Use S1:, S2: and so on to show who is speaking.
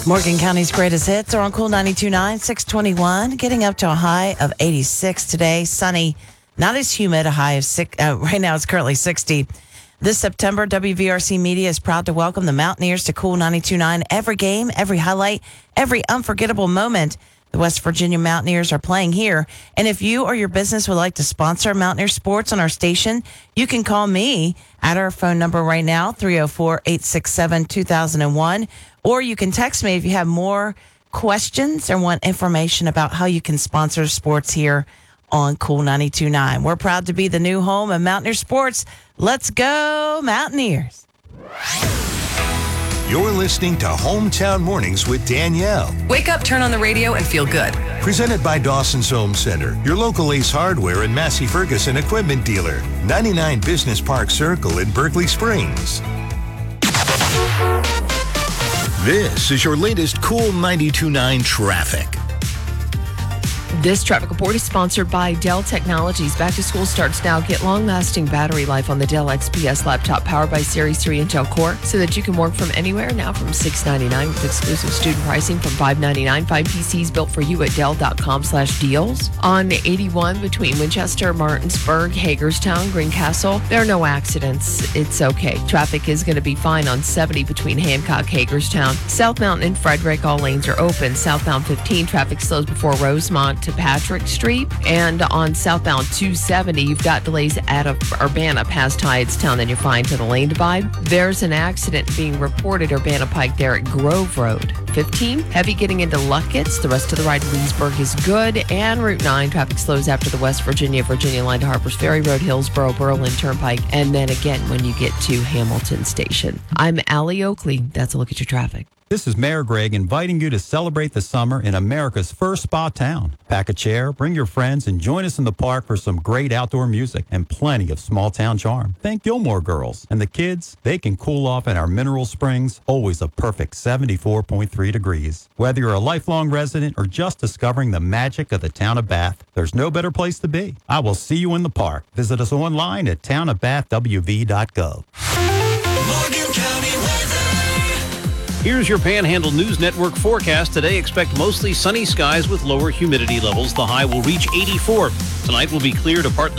S1: Morgan County's greatest hits are on Cool 92.9, 621, getting up to a high of 86 today. Sunny, not as humid, a high of right now it's currently 60. This September, WVRC Media is proud to welcome the Mountaineers to Cool 92.9. Every game, every highlight, every unforgettable moment, the West Virginia Mountaineers are playing here. And if you or your business would like to sponsor Mountaineer Sports on our station, you can call me at our phone number right now, 304-867-2001. Or you can text me if you have more questions and want information about how you can sponsor sports here on Cool 92.9. We're proud to be the new home of Mountaineer Sports. Let's go, Mountaineers.
S2: You're listening to Hometown Mornings with Danielle.
S3: Wake up, turn on the radio, and feel good.
S2: Presented by Dawson's Home Center, your local Ace Hardware and Massey Ferguson equipment dealer. 99 Business Park Circle in Berkeley Springs. This is your latest Cool 92.9 traffic.
S4: This traffic report is sponsored by Dell Technologies. Back to school starts now. Get long-lasting battery life on the Dell XPS laptop powered by Series 3 Intel Core so that you can work from anywhere, now from $699 with exclusive student pricing from $599. Find PCs built for you at Dell.com/deals. On 81 between Winchester, Martinsburg, Hagerstown, Greencastle, there are no accidents. It's okay. Traffic is going to be fine on 70 between Hancock, Hagerstown. South Mountain and Frederick, all lanes are open. Southbound 15, traffic slows before Rosemont to Patrick Street. And on southbound 270, you've got delays out of Urbana past Hyattstown, then you're fine to the lane divide. There's an accident being reported Urbana Pike there at Grove Road. 15, heavy getting into Luckett's. The rest of the ride to Leesburg is good. And Route 9, traffic slows after the West Virginia line to Harpers Ferry Road, Hillsboro, Berlin Turnpike. And then again when you get to Hamilton Station. I'm Allie Oakley. That's a look at your traffic.
S5: This is Mayor Greg inviting you to celebrate the summer in America's first spa town. Pack a chair, bring your friends, and join us in the park for some great outdoor music and plenty of small town charm. Think Gilmore Girls. And the kids, they can cool off in our mineral springs, always a perfect 74.3 degrees. Whether you're a lifelong resident or just discovering the magic of the town of Bath, there's no better place to be. I will see you in the park. Visit us online at townofbathwv.gov.
S6: Morgan County weather.
S7: Here's your Panhandle News Network forecast. Today, expect mostly sunny skies with lower humidity levels. The high will reach 84. Tonight will be clear to partly